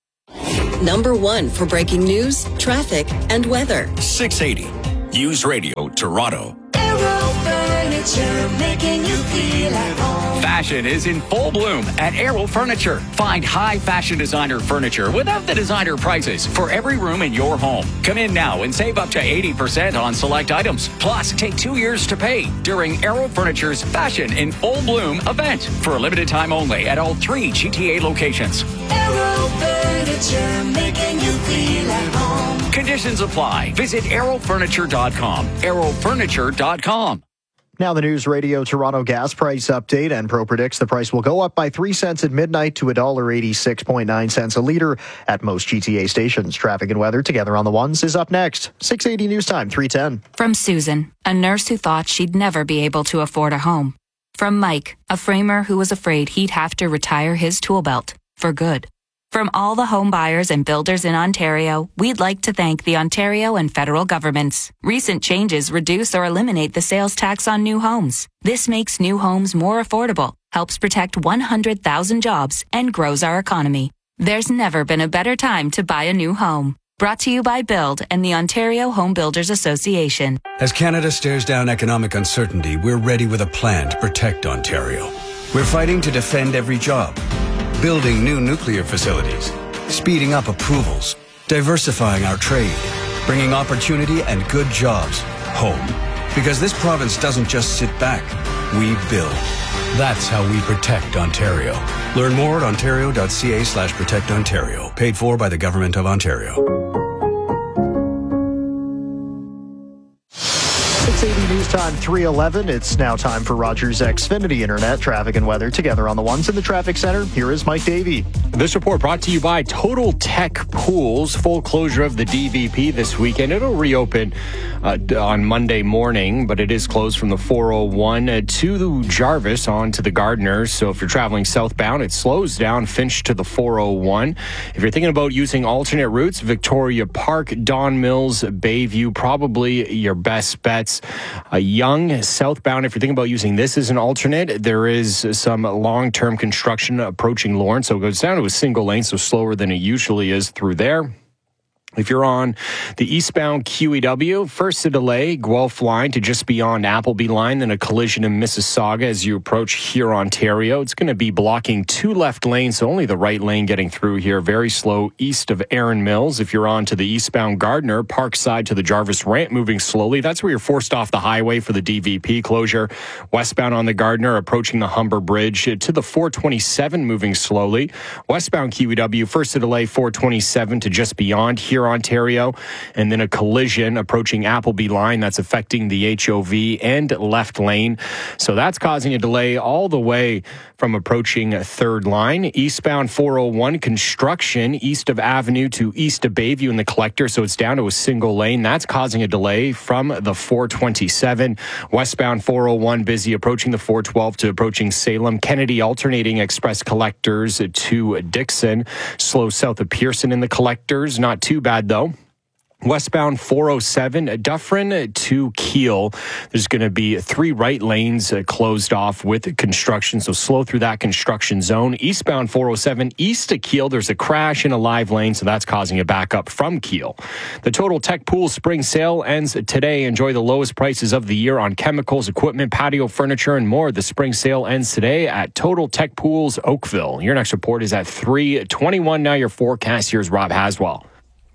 Number 1 for breaking news, traffic, and weather. 680 News Radio Toronto. Aero Furniture, making you feel at home. Fashion is in full bloom at Aero Furniture. Find high fashion designer furniture without the designer prices for every room in your home. Come in now and save up to 80% on select items. Plus, take 2 years to pay during Aero Furniture's Fashion in Full Bloom event for a limited time only at all 3 GTA locations. Aero Furniture, making you feel at home. Conditions apply. Visit aerofurniture.com. aerofurniture.com. Now the News Radio Toronto gas price update. Enpro predicts the price will go up by 3 cents at midnight to $1.86.9 a litre at most GTA stations. Traffic and weather together on the ones is up next. 680 News Time 310. From Susan, a nurse who thought she'd never be able to afford a home. From Mike, a framer who was afraid he'd have to retire his tool belt for good. From all the home buyers and builders in Ontario, we'd like to thank the Ontario and federal governments. Recent changes reduce or eliminate the sales tax on new homes. This makes new homes more affordable, helps protect 100,000 jobs, and grows our economy. There's never been a better time to buy a new home. Brought to you by Build and the Ontario Home Builders Association. As Canada stares down economic uncertainty, we're ready with a plan to protect Ontario. We're fighting to defend every job, building new nuclear facilities, speeding up approvals, diversifying our trade, bringing opportunity and good jobs home. Because this province doesn't just sit back, we build. That's how we protect Ontario. Learn more at ontario.ca/protectontario. Paid for by the Government of Ontario. 680 News Time 311. It's now time for Rogers Xfinity Internet. Traffic and weather together on the ones in the traffic center. Here is Mike Davey. This report brought to you by Total Tech Pools. Full closure of the DVP this weekend. It'll reopen on Monday morning, but it is closed from the 401 to Jarvis on to the Gardner. So if you're traveling southbound, it slows down Finch to the 401. If you're thinking about using alternate routes, Victoria Park, Don Mills, Bayview, probably your best bets. Young southbound, if you're thinking about using this as an alternate, there is some long-term construction approaching Lawrence, so it goes down to a single lane, so slower than it usually is through there. If you're on the eastbound QEW, first a delay, Guelph line to just beyond Appleby line, then a collision in Mississauga as you approach here, Ontario. It's going to be blocking 2 left lanes, so only the right lane getting through here. Very slow east of Erin Mills. If you're on to the eastbound Gardner, Parkside to the Jarvis ramp, moving slowly. That's where you're forced off the highway for the DVP closure. Westbound on the Gardner, approaching the Humber Bridge to the 427, moving slowly. Westbound QEW, first a delay, 427 to just beyond here Windsor, Ontario, and then a collision approaching Appleby line that's affecting the HOV and left lane. So that's causing a delay all the way from approaching third line. Eastbound 401 construction east of Avenue to east of Bayview in the collector, so it's down to a single lane. That's causing a delay from the 427. Westbound 401 busy approaching the 412 to approaching Salem. Kennedy alternating express collectors to Dixon. Slow south of Pearson in the collectors. Not too bad though. Westbound 407, Dufferin to Kiel. There's going to be 3 right lanes closed off with construction, so slow through that construction zone. Eastbound 407, east to Kiel, there's a crash in a live lane, so that's causing a backup from Kiel. The Total Tech Pool spring sale ends today. Enjoy the lowest prices of the year on chemicals, equipment, patio furniture, and more. The spring sale ends today at Total Tech Pools, Oakville. Your next report is at 3:21. Now your forecast. Here's Rob Haswell.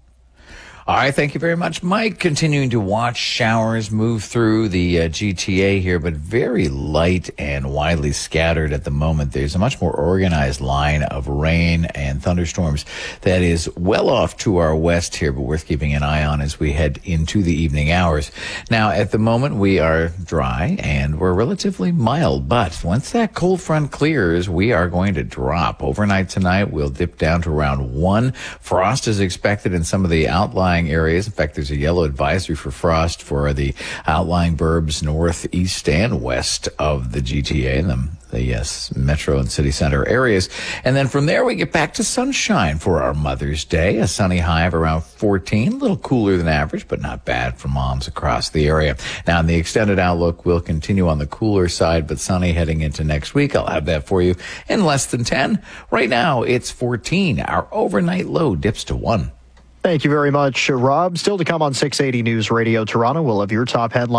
All right, thank you very much, Mike. Continuing to watch showers move through the GTA here, but very light and widely scattered at the moment. There's a much more organized line of rain and thunderstorms that is well off to our west here, but worth keeping an eye on as we head into the evening hours. Now, at the moment, we are dry and we're relatively mild, but once that cold front clears, we are going to drop. Overnight tonight, we'll dip down to around 1. Frost is expected in some of the outlying areas. In fact, there's a yellow advisory for frost for the outlying burbs north, east, and west of the GTA, the metro and city center areas. And then from there, we get back to sunshine for our Mother's Day. A sunny high of around 14, a little cooler than average, but not bad for moms across the area. Now, in the extended outlook, we'll continue on the cooler side, but sunny heading into next week. I'll have that for you in less than 10. Right now, it's 14. Our overnight low dips to 1. Thank you very much, Rob. Still to come on 680 News Radio Toronto. We'll have your top headline.